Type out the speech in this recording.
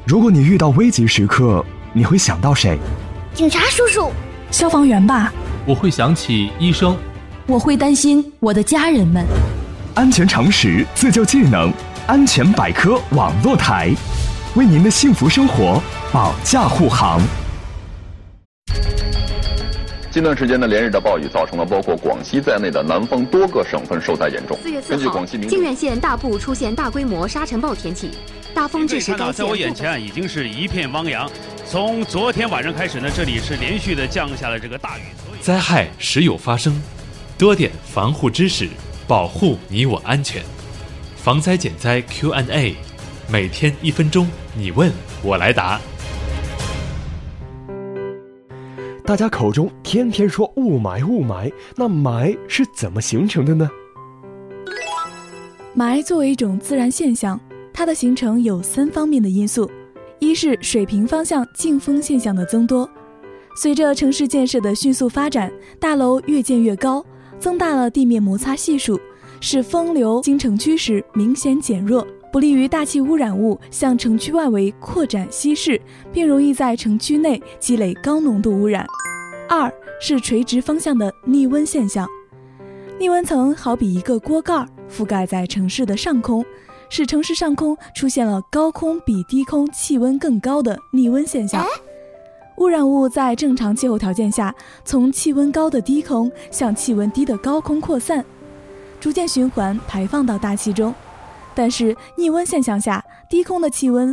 如果你遇到危急时刻，你会想到谁？ 警察叔叔， 消防员吧。 我会想起医生。 我会担心我的家人们。 安全常识，自救技能，安全百科网络台，为您的幸福生活保驾护航。 近段时间的连日的暴雨造成了包括广西在内的南方多个省份受灾严重。 4月4号，靖远县大部出现大规模沙尘暴天气，大风致使该县。 在我眼前已经是一片汪洋。从昨天晚上开始呢，这里是连续的降下了这个大雨。 灾害时有发生，多点防护知识，保护你我安全。防灾减灾 Q&A， 每天1分钟，你问我来答。 大家口中天天说雾霾，那霾是怎么形成的呢？ 霾作为一种自然现象，它的形成有3方面的因素。一是水平方向进风现象的增多，随着城市建设的迅速发展，大楼越建越高，增大了地面摩擦系数，使风流经城区时明显减弱，不利于大气污染物向城区外围扩展稀释，并容易在城区内积累高浓度污染。2是垂直方向的逆温现象，逆温层好比一个锅盖，覆盖在城市的上空，使城市上空出现了高空比低空气温更高的逆温现象。污染物在正常气候条件下，从气温高的低空向气温低的高空扩散，逐渐循环排放到大气中。但是逆温现象下，低空的气温